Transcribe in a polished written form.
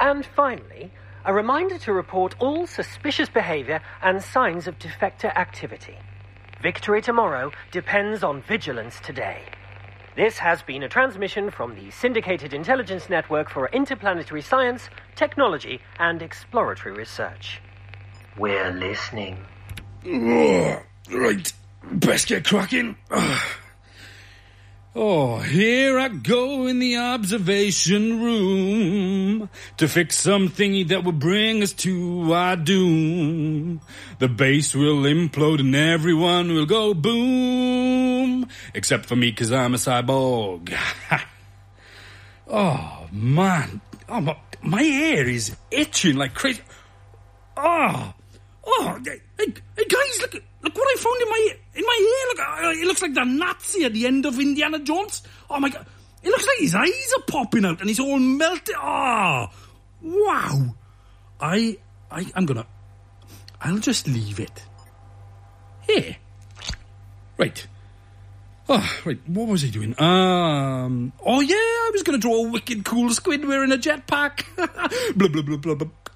And finally, a reminder to report all suspicious behaviour and signs of defector activity. Victory tomorrow depends on vigilance today. This has been a transmission from the Syndicated Intelligence Network for Interplanetary Science, Technology and Exploratory Research. We're listening. Right, best get cracking. Oh, here I go in the observation room to fix some thingy that will bring us to our doom. The base will implode and everyone will go boom. Except for me, 'cause I'm a cyborg. Oh, man. Oh, my ear is itching like crazy. Hey guys, look what I found in my ear. Look, it looks like the Nazi at the end of Indiana Jones. Oh my God, it looks like his eyes are popping out and he's all melted. Oh, wow. I'll just leave it. Here. Right. Oh, right, what was I doing? Oh yeah, I was going to draw a wicked cool squid wearing a jetpack. Blah, blah, blah, blah, blah.